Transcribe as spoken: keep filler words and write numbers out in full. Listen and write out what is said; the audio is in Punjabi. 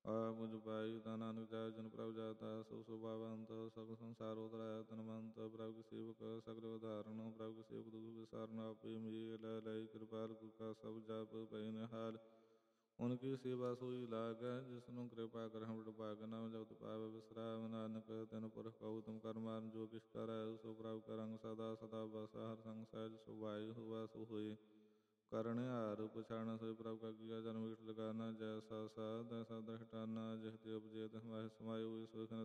ਆਪ ਜਪਾਈ ਤਾ ਨਾਨਕ ਜਾਇ ਜਨ ਪ੍ਰਭ ਜਾਤਾ ਸੋ ਸੁਭਾਵੰਤ ਸਗਲ ਸੰਸਾਰ ਉਤਰਾਇ ਤਨਵੰਤ ਪ੍ਰਭ ਕੀ ਸੇਵਕ ਸਗਲ ਉਦਾਹਰਣ ਪ੍ਰਭ ਕੀ ਸੇਵਕ ਦੁਖ ਵਿਸਾਰਨ ਆਪੇ ਮੇਲ ਲੈ ਲੈ ਕਿਰਪਾਲ ਗੁਰ ਕਾ ਸਭ ਜਪ ਪੈ ਨਿਹਾਲ ਉਨਕੀ ਸੇਵਾ ਸੋਈ ਲਾਗੈ ਜਿਸਨੂੰ ਕਿਰਪਾ ਕਰ ਹਮ ਭਾਗ ਨਾਮ ਜਪਤ ਪਾਵੈ ਵਿਸਰਾਮ ਨਾਨਕ ਤੈਨ ਪੁਰਖ ਕਉ ਤੁਮ ਕਰ ਮਾਰਨ ਜੋ ਕਿਛ ਕਰੈ ਸੋ ਪ੍ਰਭ ਕਰੰਗ ਸਦਾ ਸਦਾ ਬਸਾ ਹਰ ਸੰਗ ਸਹਿਜ ਸੁਭਾਈ ਹੋਵੈ ਸੋ ਹੋਏ ਕਰਨ ਹਾਰ ਪਛਾਣ ਸੋਇ ਪ੍ਰਭ ਕਾ ਕੀਆ ਜਨਮ ਵਿਗਟ ਲਗਾਨਾ ਜੈਸਾ ਸਾ ਤੈਸਾ ਦ੍ਰਿਸ਼ਟਾਨਾ ਜਿਹ ਤੇ ਉਪਜੇ ਤਿਹ ਮਾਹਿ ਸਮਾਇ ਹੋਈ ਸੋਇ